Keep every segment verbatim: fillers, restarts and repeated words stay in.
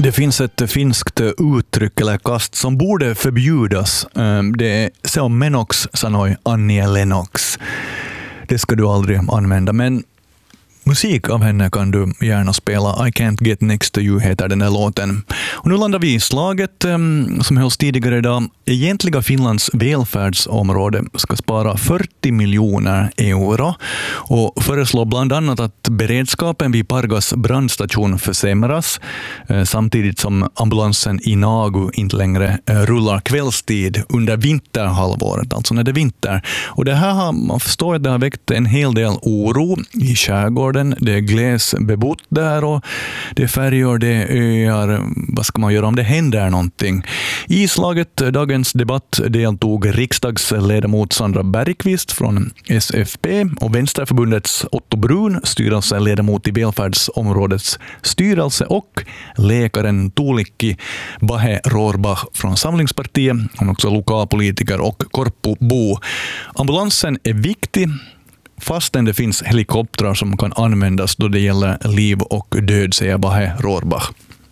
Det finns ett finskt uttryck eller kast som borde förbjudas. Det är så menox sanoi Annie Lennox. Det ska du aldrig använda, men musik av henne kan du gärna spela. I Can't Get Next to You heter den här låten. Och nu landar vi i slaget um, som hölls tidigare idag. Egentliga Finlands välfärdsområde ska spara fyrtio miljoner euro och föreslår bland annat att beredskapen vid Pargas brandstation försämras eh, samtidigt som ambulansen i Nagu inte längre eh, rullar kvällstid under vinterhalvåret, alltså när det är vinter. Och det här har, man förstår att det har väckt en hel del oro i skärgården. Det är glesbebott där och det är färjor, det är öar. Vad ska man göra om det händer någonting? I slaget dagens debatt deltog riksdagsledamot Sandra Bergqvist från S F P och Vänsterförbundets Otto Brun, styrelseledamot i välfärdsområdets styrelse, och läkaren Tuulikki Bahe Rohrbach från Samlingspartiet, och också lokalpolitiker och Korpobo. Ambulansen är viktig fastän det finns helikoptrar som kan användas då det gäller liv och död, säger Bahe Rohrbach.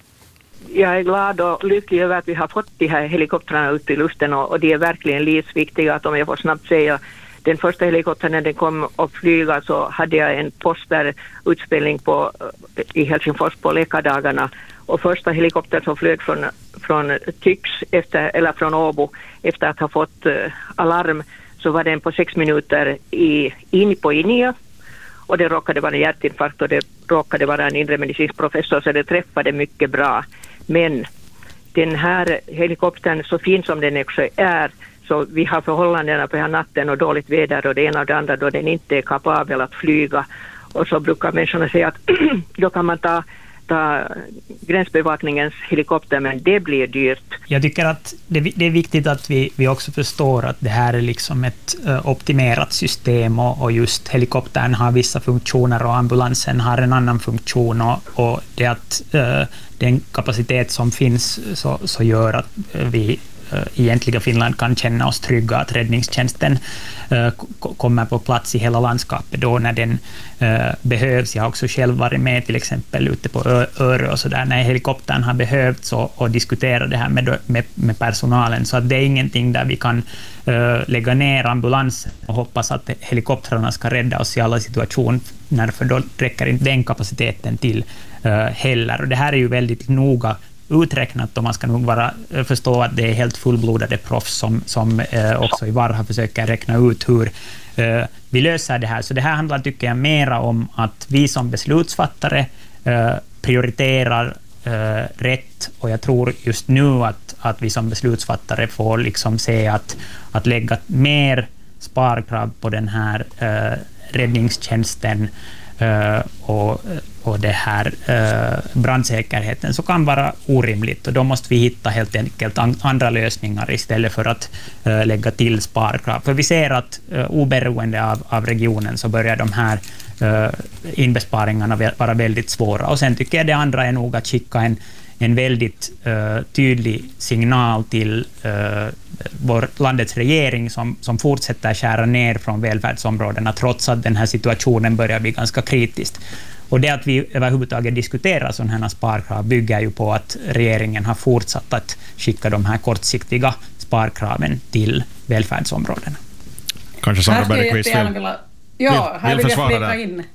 Jag är glad och lycklig över att vi har fått de här helikoptrarna ut i luften och, och de är verkligen livsviktiga. Att om jag får snabbt säga, den första helikoptern när den kom och flyga så hade jag en posterutspelning på, i Helsingfors på läkardagarna. Och första helikoptern som flög från, från Tyx efter, eller från Åbo efter att ha fått uh, alarm, så var den på sex minuter i, in på Inia, och det råkade vara en hjärtinfarkt och det råkade vara en inre medicinsk professor, så det träffade mycket bra. Men den här helikoptern, så fin som den också är, så vi har förhållandena på här natten och dåligt väder och det ena och det andra då den inte är kapabel att flyga. Och så brukar människorna säga att då kan man ta ta gränsbevakningens helikopter, men det blir dyrt. Jag tycker att det, det är viktigt att vi, vi också förstår att det här är liksom ett uh, optimerat system och, och just helikoptern har vissa funktioner och ambulansen har en annan funktion, och, och det att uh, den kapacitet som finns så, så gör att uh, vi egentliga Finland kan känna oss trygga att räddningstjänsten uh, k- kommer på plats i hela landskapet då när den uh, behövs. Jag har också själv varit med till exempel ute på Ö- Örö och så där när helikoptern har behövts och, och diskutera det här med, med, med personalen, så att det är ingenting där vi kan uh, lägga ner ambulansen och hoppas att helikoptrarna ska rädda oss i alla situationer, för då räcker inte den kapaciteten till uh, heller. Och det här är ju väldigt noga uträknat, och man ska nog vara, förstå att det är helt fullblodade proffs som, som eh, också i Varha försöker räkna ut hur eh, vi löser det här. Så det här handlar, tycker jag, mera om att vi som beslutsfattare eh, prioriterar eh, rätt, och jag tror just nu att, att vi som beslutsfattare får liksom se att, att lägga mer sparkrav på den här eh, räddningstjänsten Uh, och, och det här uh, brandsäkerheten, så kan vara orimligt, och då måste vi hitta helt enkelt an- andra lösningar istället för att uh, lägga till sparkrav. För vi ser att uh, oberoende av, av regionen så börjar de här uh, inbesparingarna vara väldigt svåra. Och sen tycker jag det andra är nog att skicka en, en väldigt uh, tydlig signal till uh, vår landets regering som, som fortsätter skära ner från välfärdsområdena trots att den här situationen börjar bli ganska kritisk. Och det att vi överhuvudtaget diskuterar sådana här sparkrav bygger ju på att regeringen har fortsatt att skicka de här kortsiktiga sparkraven till välfärdsområdena. Kanske Sandra Bergqvist vill, ja, här vill, vill jag flika det. in.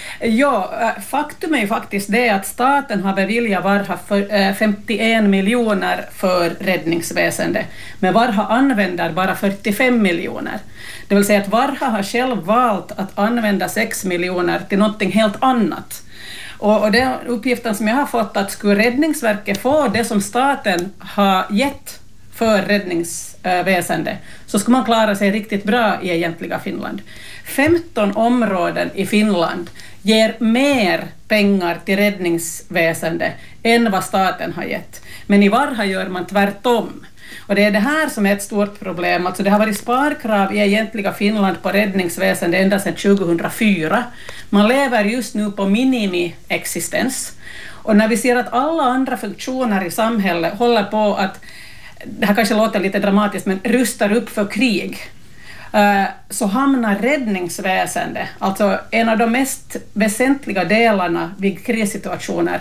Ja, faktum är ju faktiskt det att staten har beviljat Varha för femtioen miljoner för räddningsväsende, men Varha använder bara fyrtiofem miljoner. Det vill säga att Varha har själv valt att använda sex miljoner till någonting helt annat. Och, och den uppgiften som jag har fått, att skulle Räddningsverket få det som staten har gett för räddningsväsende, så ska man klara sig riktigt bra i egentliga Finland. femton områden i Finland ger mer pengar till räddningsväsende än vad staten har gett. Men i Varha gör man tvärtom. Och det är det här som är ett stort problem. Alltså det har varit sparkrav i egentliga Finland på räddningsväsende ända sedan tjugohundrafyra. Man lever just nu på minimiexistens. Och när vi ser att alla andra funktioner i samhället håller på att, det här kanske låter lite dramatiskt, men rustar upp för krig, så hamnar räddningsväsende, alltså en av de mest väsentliga delarna vid krissituationer,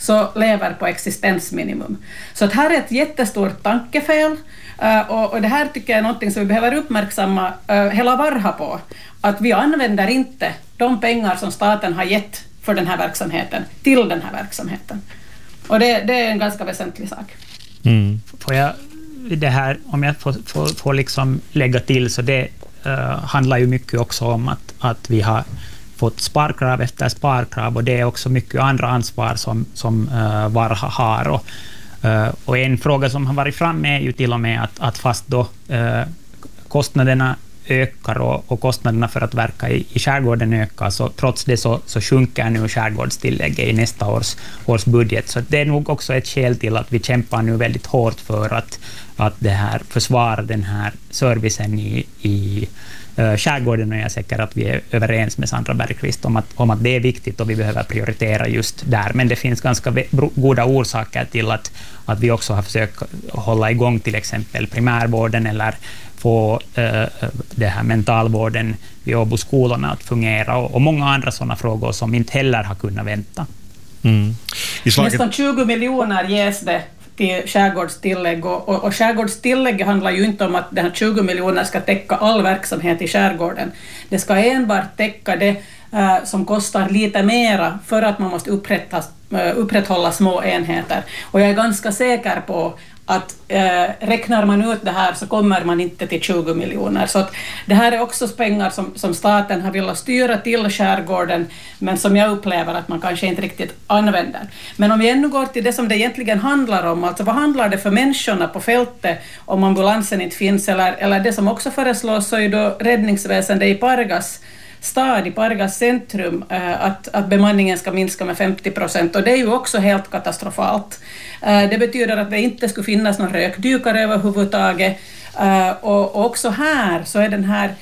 så lever på existensminimum. Så att här är ett jättestort tankefel, och, och det här tycker jag är något som vi behöver uppmärksamma hela Varha på, att vi använder inte de pengar som staten har gett för den här verksamheten till den här verksamheten. Och det, det är en ganska väsentlig sak. Mm. Får jag, det här, om jag får, får, får liksom lägga till, så det uh, handlar ju mycket också om att, att vi har fått sparkrav efter sparkrav, och det är också mycket andra ansvar som, som uh, Varha har. Och, uh, och en fråga som har varit framme är ju till och med att, att fast då uh, kostnaderna ökar och, och kostnaderna för att verka i, i skärgården ökar, så trots det så, så sjunker nu skärgårdstillägget i nästa års, års budget. Så det är nog också ett skäl till att vi kämpar nu väldigt hårt för att, att det här försvara den här servicen i, i uh, skärgården, och jag är säker att vi är överens med Sandra Bergqvist om att, om att det är viktigt och vi behöver prioritera just där. Men det finns ganska goda orsaker till att, att vi också har försökt hålla igång till exempel primärvården eller få uh, det här mentalvården vid Åboskolorna att fungera, och, och många andra sådana frågor som inte heller har kunnat vänta. Mm. I slaget... Nästan tjugo miljoner ges det till skärgårdstillägg, och, och, och skärgårdstillägg handlar ju inte om att den här tjugo miljoner ska täcka all verksamhet i skärgården. Det ska enbart täcka det uh, som kostar lite mera för att man måste upprätta, uh, upprätthålla små enheter. Och jag är ganska säker på att eh, räknar man ut det här så kommer man inte till tjugo miljoner. Så att det här är också pengar som, som staten har velat styra till skärgården, men som jag upplever att man kanske inte riktigt använder. Men om vi ännu går till det som det egentligen handlar om, alltså vad handlar det för människorna på fältet om ambulansen inte finns, eller, eller det som också föreslås, så är då räddningsväsendet i Pargas stad, i Pargas centrum, att, att bemanningen ska minska med femtio procent, och det är ju också helt katastrofalt. Det betyder att det inte skulle finnas någon rökdykare överhuvudtaget, och också här så är den här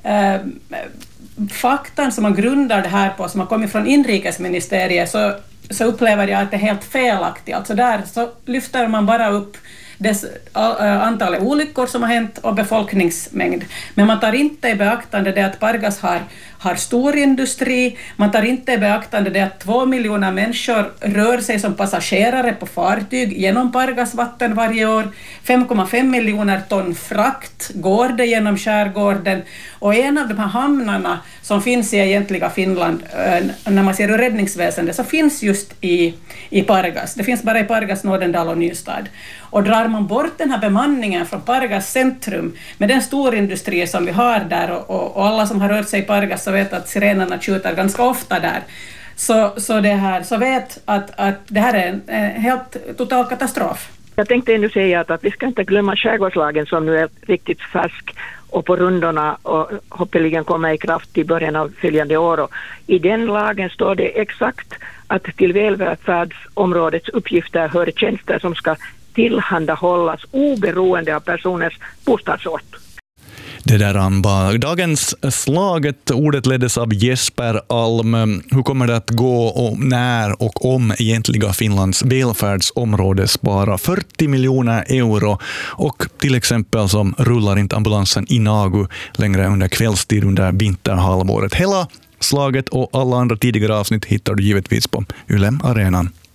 faktan som man grundar det här på, som har kommit från inrikesministeriet, så, så upplever jag att det är helt felaktigt. Alltså där så lyfter man bara upp dess antalet olyckor som har hänt och befolkningsmängd. Men man tar inte i beaktande det att Pargas har, har stor industri, man tar inte i beaktande det att två miljoner människor rör sig som passagerare på fartyg genom Pargas vatten varje år, fem komma fem miljoner ton frakt går det genom skärgården, och en av de här hamnarna som finns i egentliga Finland, när man ser räddningsväsendet, så finns just i, i Pargas. Det finns bara i Pargas, Nordendal och Nystad. Och drar man bort den här bemanningen från Pargas centrum med den storindustri som vi har där, och, och, och alla som har rört sig i Pargas så vet att sirenerna skjuter ganska ofta där, så, så, det här, så vet att, att det här är en, en helt total katastrof. Jag tänkte ännu säga att, att vi ska inte glömma skärgårdslagen som nu är riktigt färsk och på rundorna och hoppeligen kommer i kraft i början av följande år. Och i den lagen står det exakt att till välfärdsområdets uppgifter hör tjänster som ska tillhandahållas oberoende av personers bostadsort. Det där var dagens slaget. Ordet leddes av Jesper Alm. Hur kommer det att gå och när och om egentliga Finlands välfärdsområde sparar fyrtio miljoner euro, och till exempel som rullar inte ambulansen i Nagu längre under kvällstid under vinterhalvåret. Hela slaget och alla andra tidigare avsnitt hittar du givetvis på Yle Arenan.